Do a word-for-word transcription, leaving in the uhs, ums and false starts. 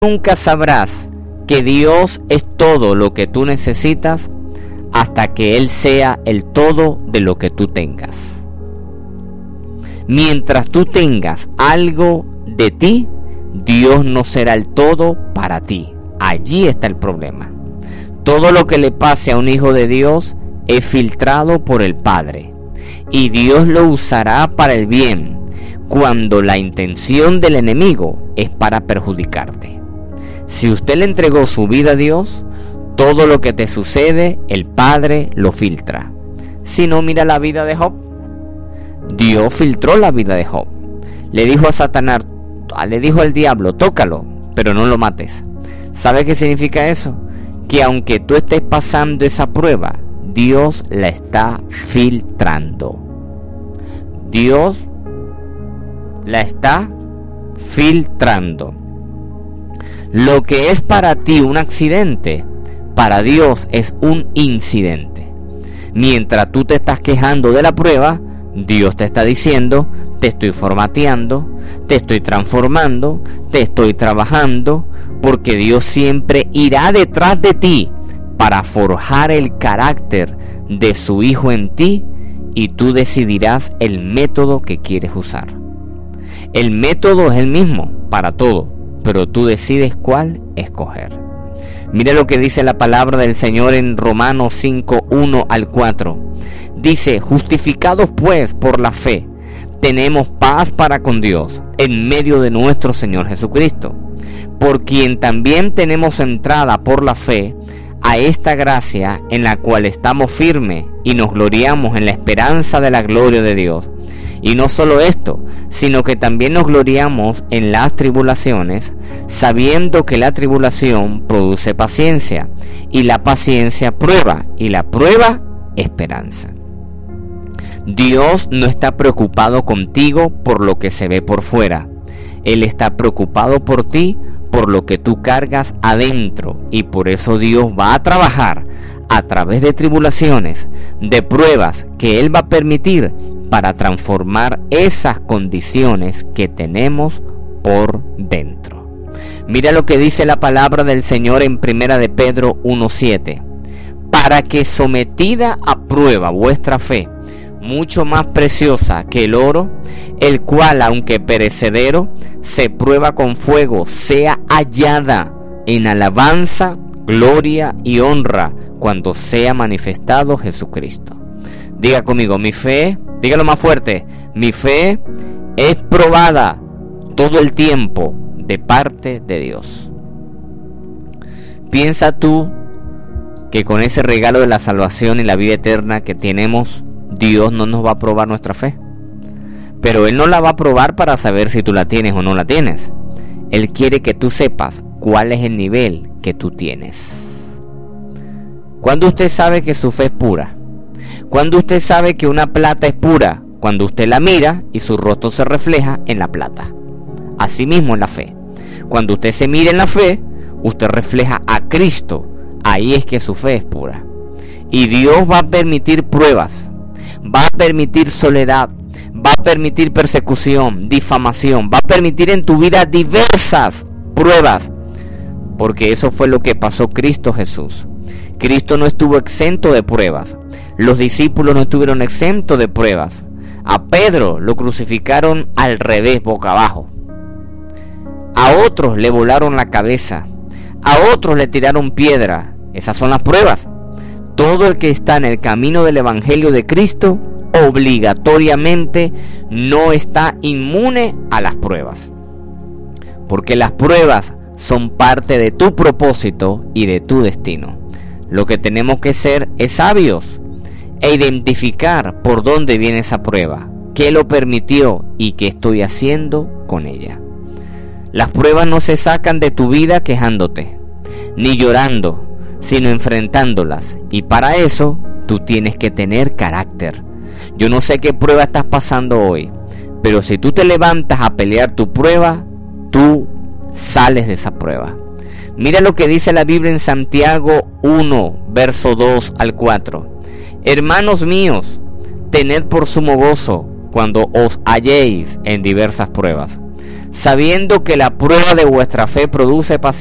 Nunca sabrás que Dios es todo lo que tú necesitas hasta que Él sea el todo de lo que tú tengas. Mientras tú tengas algo de ti, Dios no será el todo para ti. Allí está el problema. Todo lo que le pase a un hijo de Dios es filtrado por el Padre, y Dios lo usará para el bien, cuando la intención del enemigo es para perjudicarte. Si usted le entregó su vida a Dios, todo lo que te sucede, el Padre lo filtra. Si no, mira la vida de Job. Dios filtró la vida de Job. Le dijo a Satanás, le dijo al diablo, tócalo, pero no lo mates. ¿Sabe qué significa eso? Que aunque tú estés pasando esa prueba, Dios la está filtrando. Dios la está filtrando. Lo que es para ti un accidente, para Dios es un incidente. Mientras tú te estás quejando de la prueba, Dios te está diciendo, te estoy formateando, te estoy transformando, te estoy trabajando, porque Dios siempre irá detrás de ti para forjar el carácter de su Hijo en ti, y tú decidirás el método que quieres usar. El método es el mismo para todo, pero tú decides cuál escoger. Mira lo que dice la palabra del Señor en Romanos cinco, uno al cuatro. Dice, justificados pues por la fe, tenemos paz para con Dios, en medio de nuestro Señor Jesucristo, por quien también tenemos entrada por la fe a esta gracia en la cual estamos firmes y nos gloriamos en la esperanza de la gloria de Dios. Y no solo esto, sino que también nos gloriamos en las tribulaciones, sabiendo que la tribulación produce paciencia, y la paciencia prueba, y la prueba esperanza. Dios no está preocupado contigo por lo que se ve por fuera. Él está preocupado por ti, por lo que tú cargas adentro, y por eso Dios va a trabajar a través de tribulaciones, de pruebas que Él va a permitir para transformar esas condiciones que tenemos por dentro. Mira lo que dice la palabra del Señor en Primera de Pedro uno siete. Para que sometida a prueba vuestra fe, mucho más preciosa que el oro, el cual aunque perecedero, se prueba con fuego, sea hallada en alabanza, gloria y honra cuando sea manifestado Jesucristo. Diga conmigo, mi fe, dígalo más fuerte, mi fe es probada todo el tiempo de parte de Dios. Piensa tú que con ese regalo de la salvación y la vida eterna que tenemos, Dios no nos va a probar nuestra fe. Pero Él no la va a probar para saber si tú la tienes o no la tienes. Él quiere que tú sepas cuál es el nivel que tú tienes. ¿Cuándo usted sabe que su fe es pura? ¿Cuándo usted sabe que una plata es pura? Cuando usted la mira y su rostro se refleja en la plata. Asimismo en la fe. Cuando usted se mira en la fe, usted refleja a Cristo. Ahí es que su fe es pura. Y Dios va a permitir pruebas, va a permitir soledad, va a permitir persecución, difamación, va a permitir en tu vida diversas pruebas, porque eso fue lo que pasó Cristo Jesús. Cristo no estuvo exento de pruebas. Los discípulos no estuvieron exentos de pruebas. A Pedro lo crucificaron al revés, boca abajo. A otros le volaron la cabeza. A otros le tiraron piedra. Esas son las pruebas. Todo el que está en el camino del Evangelio de Cristo, obligatoriamente no está inmune a las pruebas. Porque las pruebas son parte de tu propósito y de tu destino. Lo que tenemos que ser es sabios e identificar por dónde viene esa prueba, qué lo permitió y qué estoy haciendo con ella. Las pruebas no se sacan de tu vida quejándote, ni llorando, sino enfrentándolas. Y para eso tú tienes que tener carácter. Yo no sé qué prueba estás pasando hoy, pero si tú te levantas a pelear tu prueba, tú sales de esa prueba. Mira lo que dice la Biblia en Santiago uno, verso dos al cuatro. Hermanos míos, tened por sumo gozo cuando os halléis en diversas pruebas, sabiendo que la prueba de vuestra fe produce paciencia,